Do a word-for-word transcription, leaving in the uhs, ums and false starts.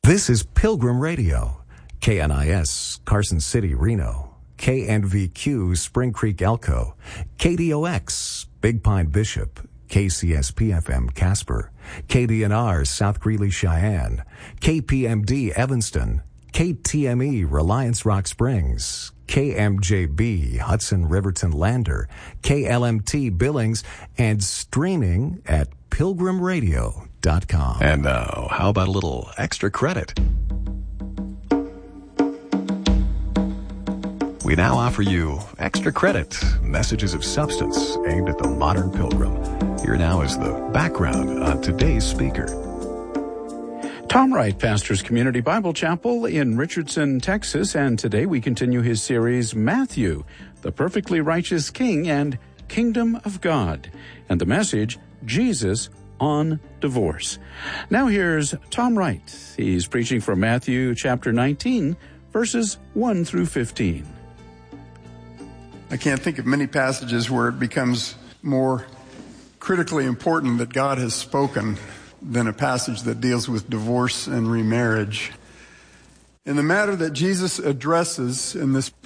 This is Pilgrim Radio, K N I S, Carson City, Reno, K N V Q, Spring Creek, Elko, K D O X, Big Pine, Bishop, K C S P F M, Casper, K D N R, South Greeley, Cheyenne, K P M D, Evanston, K T M E, Reliance Rock Springs, K M J B, Hudson Riverton Lander, K L M T Billings, and streaming at pilgrim radio dot com. And now, how about a little extra credit? We now offer you Extra Credit, messages of substance aimed at the modern pilgrim. Here now is the background on today's speaker. Tom Wright pastors Community Bible Chapel in Richardson, Texas, and today we continue his series, Matthew, the Perfectly Righteous King and Kingdom of God, and the message, Jesus on Divorce. Now here's Tom Wright. He's preaching from Matthew chapter nineteen, verses one through fifteen. I can't think of many passages where it becomes more critically important that God has spoken than a passage that deals with divorce and remarriage. In the matter that Jesus addresses in this